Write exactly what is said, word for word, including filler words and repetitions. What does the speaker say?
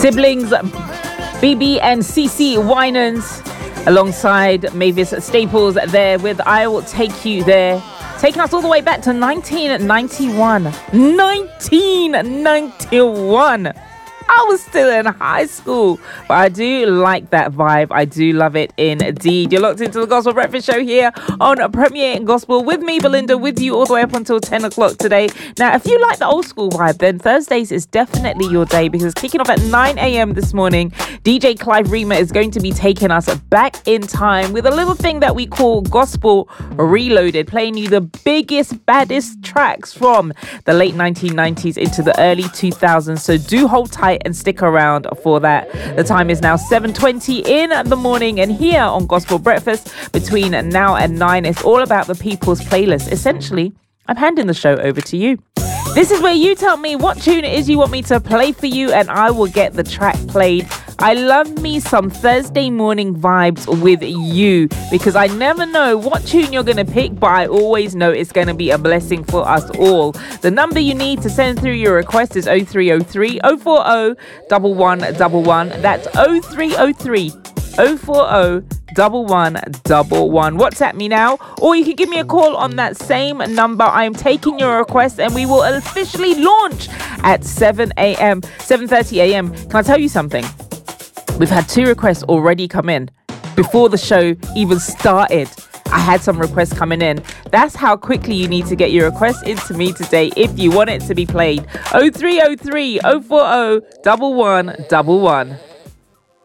Siblings B B and Cece Winans alongside Mavis Staples there with I Will Take You There. Taking us all the way back to nineteen ninety-one. nineteen ninety-one. I was still in high school, but I do like that vibe. I do love it indeed. You're locked into the Gospel Breakfast Show here on Premier Gospel with me, Belinda, with you all the way up until ten o'clock today. Now, if you like the old school vibe, then Thursdays is definitely your day, because kicking off at nine a.m. this morning, D J Clive Reamer is going to be taking us back in time with a little thing that we call Gospel Reloaded, playing you the biggest, baddest tracks from the late nineteen nineties into the early two thousands. So do hold tight and stick around for that. The time is now seven twenty in the morning, and here on Gospel Breakfast between now and nine, it's all about the People's Playlist. Essentially, I'm handing the show over to you. This is where you tell me what tune it is you want me to play for you, and I will get the track played. I love me some Thursday morning vibes with you, because I never know what tune you're going to pick, but I always know it's going to be a blessing for us all. The number you need to send through your request is oh three oh three, oh four oh, one one one one. That's oh three oh three, oh four oh, one one one one. WhatsApp me now, or you can give me a call on that same number. I am taking your request, and we will officially launch at seven a.m., seven thirty a.m. Can I tell you something? We've had two requests already come in before the show even started. I had some requests coming in. That's how quickly you need to get your requests into me today if you want it to be played. oh three oh three, oh four oh, one one one one.